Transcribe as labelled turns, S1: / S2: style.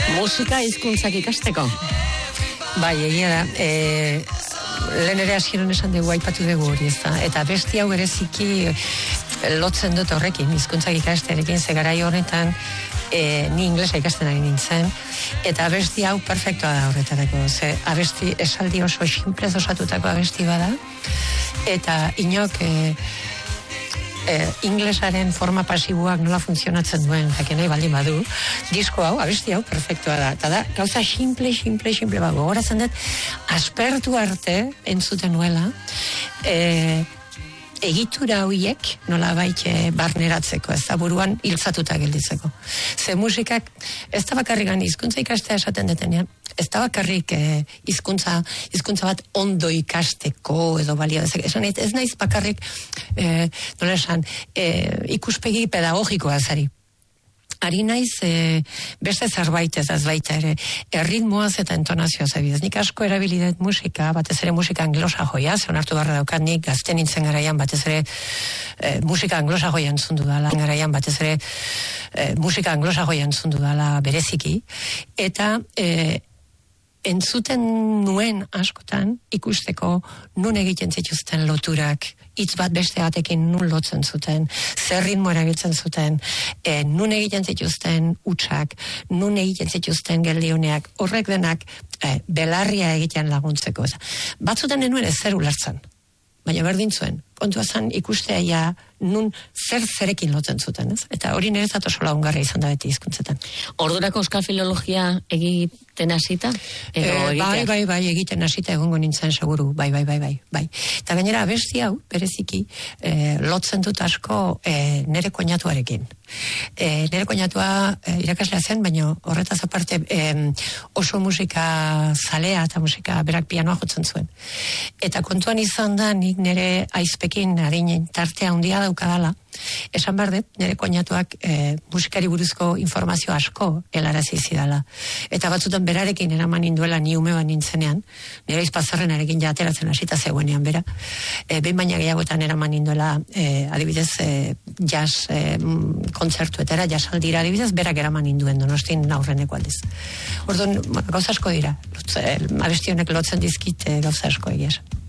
S1: Musika hizkuntzak ikasteko.
S2: Bai, egia da. Lehen ere hasieran esan dugu, aipatu dugu hori, ezta. Eta besti hau bereziki lotzen dut horrekin, hizkuntzak ikastearekin, ze garai honetan ni inglesa ikasten ari nintzen, eta abesti hau perfektoa da horretarako, ze abesti esaldi oso sinplez osatutako abesti bada, eta inok inglesaren forma pasiboak nola funtzionatzen duen, jakin nahi baldin badu, disko hau, abesti hau, perfektua da. Eta da, gauza simple bat, gogoratzen dut, aspertu arte entzuten nuela, egitura horiek nola barneratzeko, ez da buruan hiltzatuta gelditzeko. Ze musikak, ez da bakarrikan hizkuntza ikastea esaten detenean, ez da bakarrik hizkuntza bat ondo ikasteko edo balio dezake. Ez naiz bakarrik, nola esan, ikuspegi pedagogikoa zari. Ari naiz beste zerbait ez baita ere, erritmoaz eta entonazioaz abidez. Nik asko erabilidet musika, batez ere musika anglosajoia, ze onartu barra daukat nik gazte nintzen garaian, batez ere musika anglosajoia entzundu dala, garaian batez ere musika anglosajoia entzundu dala bereziki, eta entzuten nuen askotan ikusteko nun egiten zituzten loturak, hitz bat beste batekin nun lotzen zuten, zer ritmo erabiltzen zuten, nun egiten zituzten hutsak, nun egiten zituzten geldiuneak, horrek denak belarria egiten laguntzeko. Batzutan enuen ez zer ulertzen, baina berdin zuen, kontua zen ikustea ja nun zerekin lotzen zuten, ez? Eta hori niretzat oso lagungarria izan da beti hizkuntzetan.
S1: Ordurako euskal filologia egiten hasita?
S2: Bai, egiten hasita egongo nintzen seguru, bai. Eta gainera abesti hau, bereziki, lotzen dut asko nere koinatuarekin. Nere koinatua irakaslea zen, baina horretaz aparte oso musika zalea eta musika berak pianoa jotzen zuen. Eta kontuan izan da nik nere aizpekin adinen tartea handia daukadala, esan behar dut, nire koinatuak musikari buruzko informazio asko helarazi zidala. Eta batzutan berarekin eraman ninduela ni ume bat nintzenean, nire izpazarrenarekin ja ateratzen hasita zegoenean bera. Behin baina gehiagotan eraman ninduela, adibidez, jazz kontzertuetara, jazzaldira, adibidez, berak eraman ninduen Donostin aurreneko aldiz. Orduan, gauza asko dira. Abesti honek lotzen dizkit gauza asko egia esan.